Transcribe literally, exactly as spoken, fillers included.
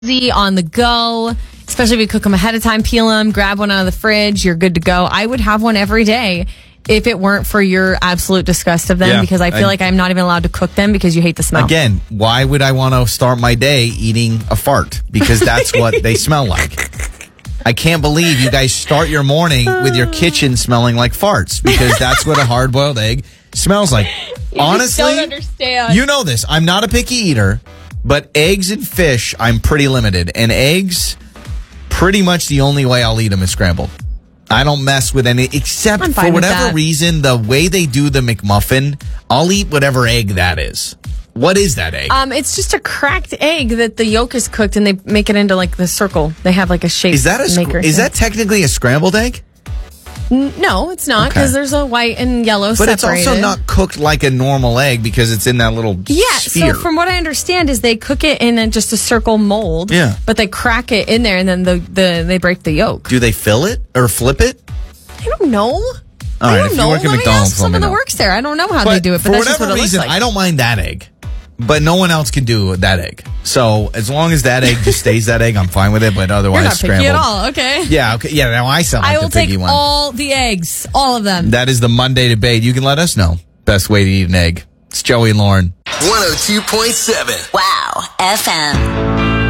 easy on the go, especially if you cook them ahead of time, peel them, grab one out of the fridge, you're good to go. I would have one every day if it weren't for your absolute disgust of them, Yeah, because I feel I- like I'm not even allowed to cook them because you hate the smell. Again, why would I want to start my day eating a fart? Because that's what they smell like. I can't believe you guys start your morning with your kitchen smelling like farts, because that's what a hard-boiled egg smells like. You Honestly, just don't understand. you know this. I'm not a picky eater, but eggs and fish, I'm pretty limited. And eggs, pretty much the only way I'll eat them is scrambled. I don't mess with any, except I'm for fine with whatever that. reason, the way they do the McMuffin, I'll eat whatever egg that is. What is that egg? Um, it's just a cracked egg that the yolk is cooked and they make it into like the circle. They have like a shape Is that a maker. scr- is that technically a scrambled egg? N- no, it's not, because Okay. there's a white and yellow But separated. it's also not cooked like a normal egg because it's in that little Yeah, sphere. so from what I understand is they cook it in a, just a circle mold. Yeah. But they crack it in there and then the, the they break the yolk. Do they fill it or flip it? I don't know. All I right, don't if you know. work at Let me McDonald's, ask let me someone that know. works there. I don't know how But they do it, but for that's just whatever what it reason, looks like. I don't mind that egg. But no one else can do that egg. So as long as that egg just stays that egg, I'm fine with it. But otherwise, You're not scrambled. picky at all, okay? Yeah, okay. Yeah, now I sound like I will the piggy take one. all the eggs, all of them. That is the Monday debate. You can let us know. Best way to eat an egg. It's Joey and Lauren. one oh two point seven. Wow, F M.